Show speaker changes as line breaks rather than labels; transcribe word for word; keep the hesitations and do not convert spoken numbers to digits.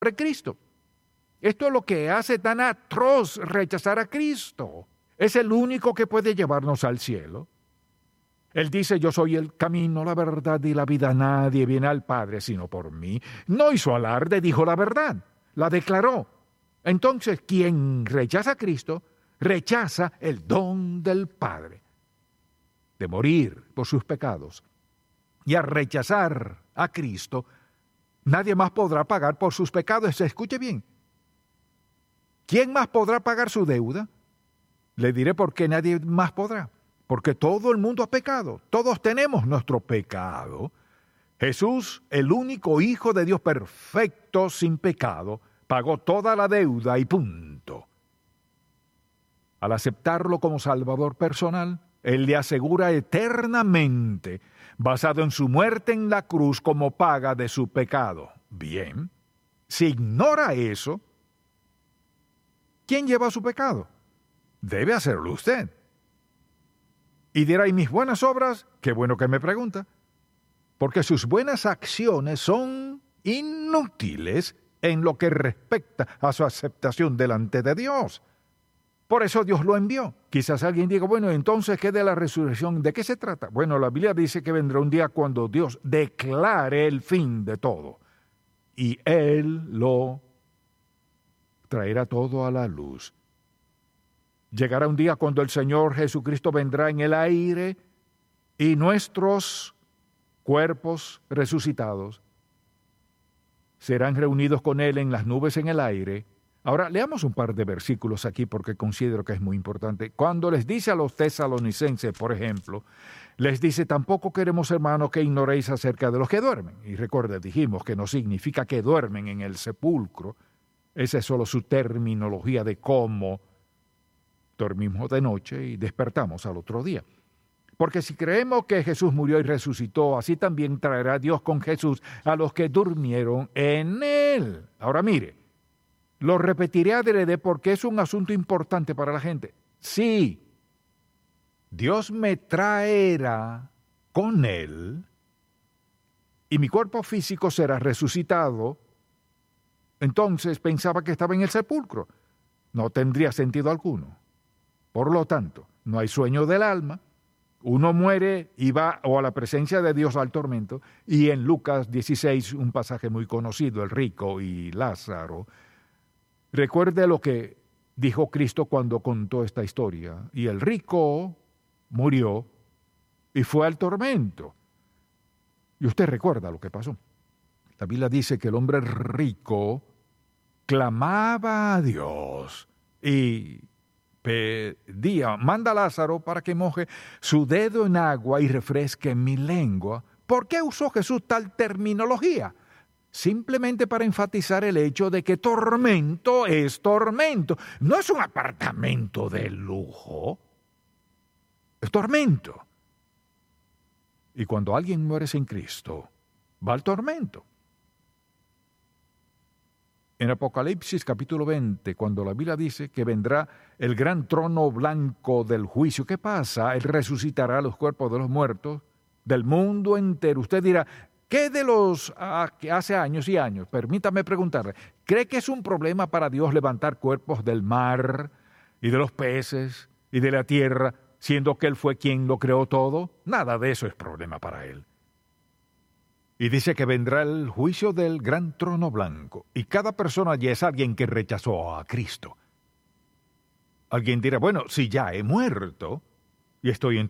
a Cristo. Esto es lo que hace tan atroz rechazar a Cristo. Es el único que puede llevarnos al cielo. Él dice, yo soy el camino, la verdad y la vida. Nadie viene al Padre sino por mí. No hizo alarde, dijo la verdad. La declaró. Entonces, quien rechaza a Cristo, rechaza el don del Padre de morir por sus pecados. Y al rechazar a Cristo, nadie más podrá pagar por sus pecados. Escuche bien. ¿Quién más podrá pagar su deuda? Le diré por qué nadie más podrá. Porque todo el mundo ha pecado. Todos tenemos nuestro pecado. Jesús, el único Hijo de Dios perfecto, sin pecado, pagó toda la deuda y punto. Al aceptarlo como Salvador personal, Él le asegura eternamente, basado en su muerte en la cruz como paga de su pecado. Bien, si ignora eso, ¿quién lleva su pecado? Debe hacerlo usted. Y dirá, ¿y mis buenas obras? Qué bueno que me pregunta. Porque sus buenas acciones son inútiles en lo que respecta a su aceptación delante de Dios. Por eso Dios lo envió. Quizás alguien diga, bueno, entonces, ¿qué de la resurrección? ¿De qué se trata? Bueno, la Biblia dice que vendrá un día cuando Dios declare el fin de todo. Y Él lo traerá todo a la luz. Llegará un día cuando el Señor Jesucristo vendrá en el aire y nuestros cuerpos resucitados serán reunidos con Él en las nubes en el aire. Ahora, leamos un par de versículos aquí porque considero que es muy importante. Cuando les dice a los tesalonicenses, por ejemplo, les dice, tampoco queremos, hermanos, que ignoréis acerca de los que duermen. Y recuerde, dijimos que no significa que duermen en el sepulcro. Esa es solo su terminología de cómo dormimos de noche y despertamos al otro día. Porque si creemos que Jesús murió y resucitó, así también traerá Dios con Jesús a los que durmieron en Él. Ahora mire, lo repetiré adrede porque es un asunto importante para la gente. Sí, Dios me traerá con Él y mi cuerpo físico será resucitado. Entonces pensaba que estaba en el sepulcro. No tendría sentido alguno. Por lo tanto, no hay sueño del alma. Uno muere y va o a la presencia de Dios al tormento. Y en Lucas dieciséis, un pasaje muy conocido, el rico y Lázaro. Recuerde lo que dijo Cristo cuando contó esta historia. Y el rico murió y fue al tormento. Y usted recuerda lo que pasó. La Biblia dice que el hombre rico clamaba a Dios y pedía, manda a Lázaro para que moje su dedo en agua y refresque mi lengua. ¿Por qué usó Jesús tal terminología? Simplemente para enfatizar el hecho de que tormento es tormento. No es un apartamento de lujo. Es tormento. Y cuando alguien muere sin Cristo, va al tormento. En Apocalipsis capítulo veinte, cuando la Biblia dice que vendrá el gran trono blanco del juicio, ¿qué pasa? Él resucitará los cuerpos de los muertos del mundo entero. Usted dirá, ¿qué de los ah, que hace años y años? Permítame preguntarle, ¿cree que es un problema para Dios levantar cuerpos del mar y de los peces y de la tierra, siendo que Él fue quien lo creó todo? Nada de eso es problema para Él. Y dice que vendrá el juicio del gran trono blanco. Y cada persona ya es alguien que rechazó a Cristo. Alguien dirá, bueno, si ya he muerto y estoy en